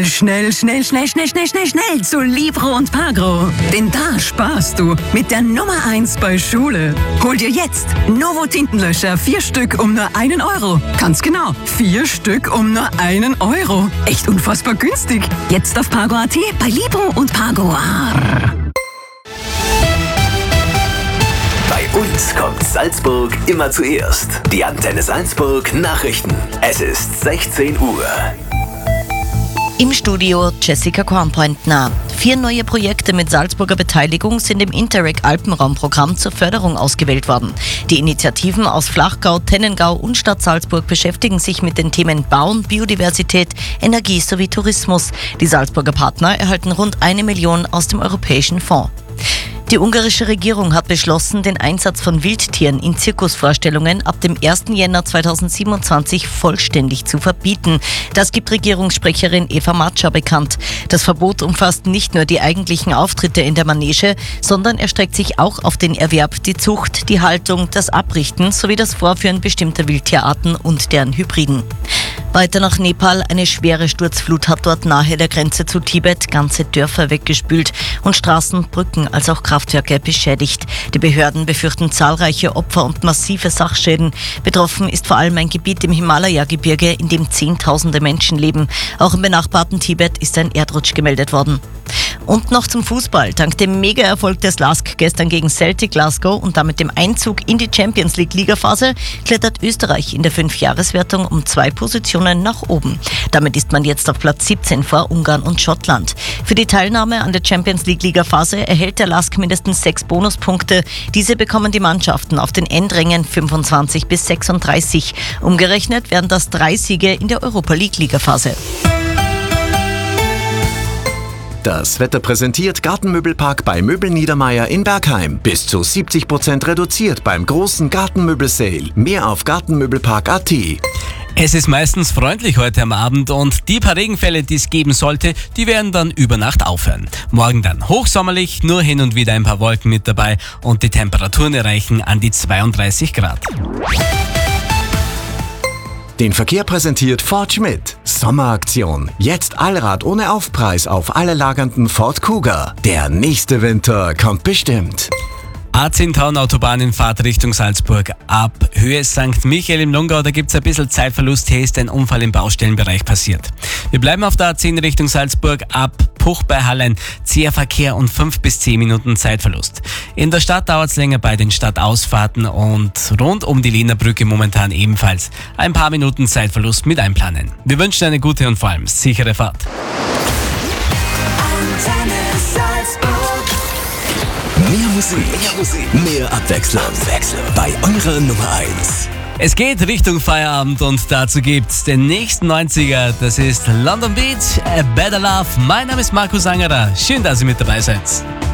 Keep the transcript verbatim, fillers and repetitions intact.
Schnell, schnell, schnell, schnell, schnell, schnell, schnell zu Libro und Pagro. Denn da sparst du mit der Nummer eins bei Schule. Hol dir jetzt Novo Tintenlöscher, vier Stück um nur einen Euro. Ganz genau, vier Stück um nur einen Euro. Echt unfassbar günstig. Jetzt auf Pagro Punkt at bei Libro und Pagro. Bei uns kommt Salzburg immer zuerst. Die Antenne Salzburg Nachrichten. Es ist sechzehn Uhr. Im Studio Jessica Kornpointner. Vier neue Projekte mit Salzburger Beteiligung sind im Interreg Alpenraumprogramm zur Förderung ausgewählt worden. Die Initiativen aus Flachgau, Tennengau und Stadt Salzburg beschäftigen sich mit den Themen Bauen, Biodiversität, Energie sowie Tourismus. Die Salzburger Partner erhalten rund eine Million aus dem Europäischen Fonds. Die ungarische Regierung hat beschlossen, den Einsatz von Wildtieren in Zirkusvorstellungen ab dem ersten Jänner zweitausendsiebenundzwanzig vollständig zu verbieten. Das gibt Regierungssprecherin Eva Matscha bekannt. Das Verbot umfasst nicht nur die eigentlichen Auftritte in der Manege, sondern erstreckt sich auch auf den Erwerb, die Zucht, die Haltung, das Abrichten sowie das Vorführen bestimmter Wildtierarten und deren Hybriden. Weiter nach Nepal. Eine schwere Sturzflut hat dort nahe der Grenze zu Tibet ganze Dörfer weggespült und Straßen, Brücken als auch Kraftwerke beschädigt. Die Behörden befürchten zahlreiche Opfer und massive Sachschäden. Betroffen ist vor allem ein Gebiet im Himalaya-Gebirge, in dem Zehntausende Menschen leben. Auch im benachbarten Tibet ist ein Erdrutsch gemeldet worden. Und noch zum Fußball. Dank dem Mega-Erfolg des Lask gestern gegen Celtic Glasgow und damit dem Einzug in die Champions League-Ligaphase klettert Österreich in der Fünfjahreswertung um zwei Positionen nach oben. Damit ist man jetzt auf Platz siebzehn vor Ungarn und Schottland. Für die Teilnahme an der Champions League-Ligaphase erhält der Lask mindestens sechs Bonuspunkte. Diese bekommen die Mannschaften auf den Endrängen fünfundzwanzig bis sechsunddreißig. Umgerechnet werden das drei Siege in der Europa League-Ligaphase. Das Wetter präsentiert Gartenmöbelpark bei Möbel Niedermeier in Bergheim. Bis zu siebzig Prozent reduziert beim großen Gartenmöbel-Sale. Mehr auf gartenmöbelpark Punkt at. Es ist meistens freundlich heute am Abend und die paar Regenfälle, die es geben sollte, die werden dann über Nacht aufhören. Morgen dann hochsommerlich, nur hin und wieder ein paar Wolken mit dabei und die Temperaturen erreichen an die zweiunddreißig Grad. Den Verkehr präsentiert Ford Schmidt. Sommeraktion. Jetzt Allrad ohne Aufpreis auf alle lagernden Ford Kuga. Der nächste Winter kommt bestimmt. A zehn Autobahn in Fahrt Richtung Salzburg. Ab Höhe Sankt Michael im Lungau, da gibt es ein bisschen Zeitverlust. Hier ist ein Unfall im Baustellenbereich passiert. Wir bleiben auf der A zehn Richtung Salzburg. Ab Puch bei Hallein zäher Verkehr und fünf bis zehn Minuten Zeitverlust. In der Stadt dauert es länger bei den Stadtausfahrten und rund um die Lehner Brücke momentan ebenfalls. Ein paar Minuten Zeitverlust mit einplanen. Wir wünschen eine gute und vor allem sichere Fahrt. Mehr Musik, mehr Musik, mehr Abwechslung. Abwechslung. Bei eurer Nummer eins. Es geht Richtung Feierabend und dazu gibt's den nächsten neunziger. Das ist London Beach, A Better Love. Mein Name ist Markus Angerer. Schön, dass ihr mit dabei seid.